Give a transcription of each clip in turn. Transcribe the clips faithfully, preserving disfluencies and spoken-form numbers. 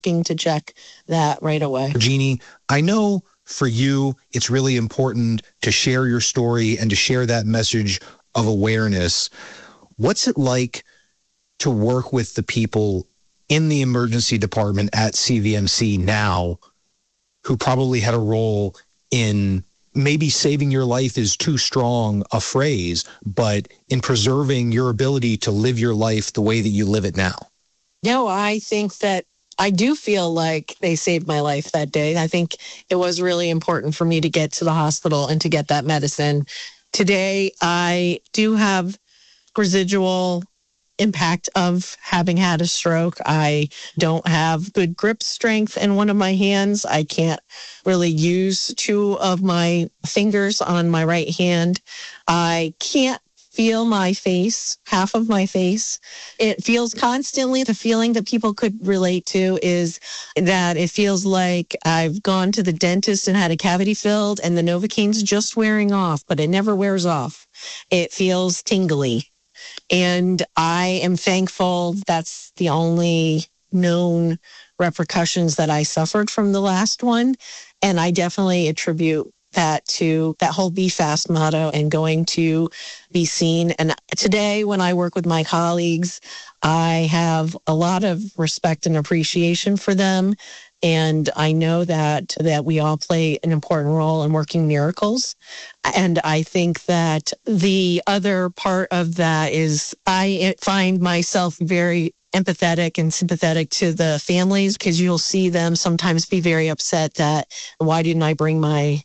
to check that right away. Jeannie, I know for you, it's really important to share your story and to share that message of awareness. What's it like to work with the people in the emergency department at C V M C now who probably had a role in maybe saving your life is too strong a phrase, but in preserving your ability to live your life the way that you live it now? No, I think that I do feel like they saved my life that day. I think it was really important for me to get to the hospital and to get that medicine. Today, I do have residual impact of having had a stroke. I don't have good grip strength in one of my hands. I can't really use two of my fingers on my right hand. I can't feel my face, half of my face. It feels constantly, the feeling that people could relate to is that it feels like I've gone to the dentist and had a cavity filled and the Novocaine's just wearing off, but it never wears off. It feels tingly. And I am thankful that's the only known repercussions that I suffered from the last one. And I definitely attribute that to that whole Be Fast motto and going to be seen. And today, when I work with my colleagues, I have a lot of respect and appreciation for them. And I know that that we all play an important role in working miracles. And I think that the other part of that is I find myself very empathetic and sympathetic to the families, because you'll see them sometimes be very upset that why didn't I bring my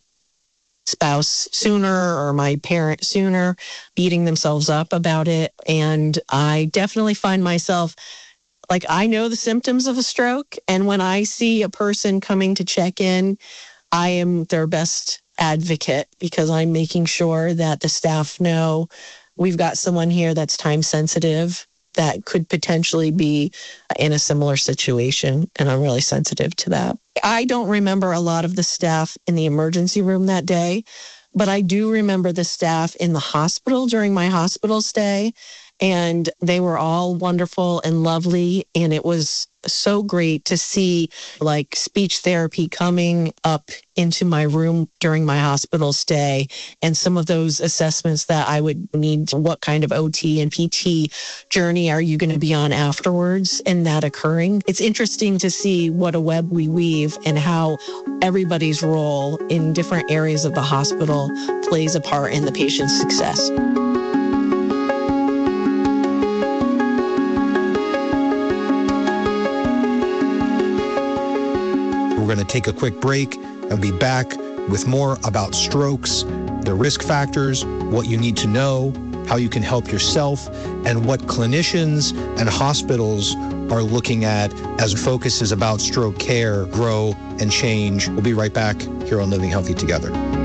spouse sooner or my parent sooner, beating themselves up about it. And I definitely find myself like, I know the symptoms of a stroke. And when I see a person coming to check in, I am their best advocate, because I'm making sure that the staff know we've got someone here that's time sensitive that could potentially be in a similar situation. And I'm really sensitive to that. I don't remember a lot of the staff in the emergency room that day, but I do remember the staff in the hospital during my hospital stay. And they were all wonderful and lovely. And it was so great to see like speech therapy coming up into my room during my hospital stay, and some of those assessments that I would need. What kind of O T and P T journey are you going to be on afterwards, and that occurring? It's interesting to see what a web we weave and how everybody's role in different areas of the hospital plays a part in the patient's success. We're going to take a quick break and be back with more about strokes, the risk factors, what you need to know, how you can help yourself, and what clinicians and hospitals are looking at as focuses about stroke care grow and change. We'll be right back here on Living Healthy Together.